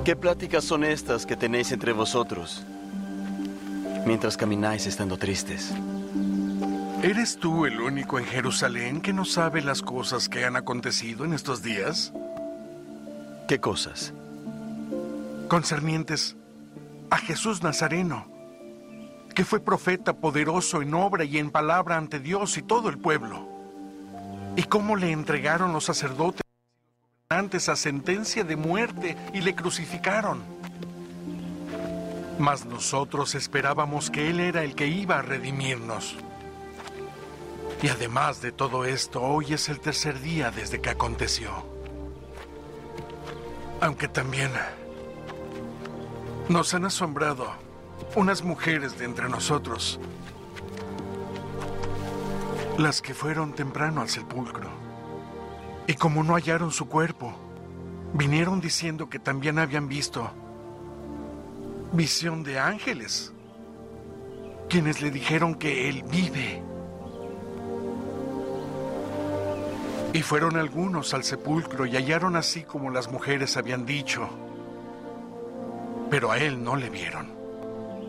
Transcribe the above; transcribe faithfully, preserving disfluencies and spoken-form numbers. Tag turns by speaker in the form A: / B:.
A: ¿Qué pláticas son estas que tenéis entre vosotros mientras camináis estando tristes?
B: ¿Eres tú el único en Jerusalén que no sabe las cosas que han acontecido en estos días?
A: ¿Qué cosas?
B: Concernientes a Jesús Nazareno, que fue profeta poderoso en obra y en palabra ante Dios y todo el pueblo. Y cómo le entregaron los sacerdotes antes a sentencia de muerte y le crucificaron. Mas nosotros esperábamos que Él era el que iba a redimirnos. Y además de todo esto, hoy es el tercer día desde que aconteció. Aunque también nos han asombrado unas mujeres de entre nosotros, las que fueron temprano al sepulcro. Y como no hallaron su cuerpo, vinieron diciendo que también habían visto visión de ángeles, quienes le dijeron que Él vive. Y fueron algunos al sepulcro y hallaron así como las mujeres habían dicho, pero a Él no le vieron.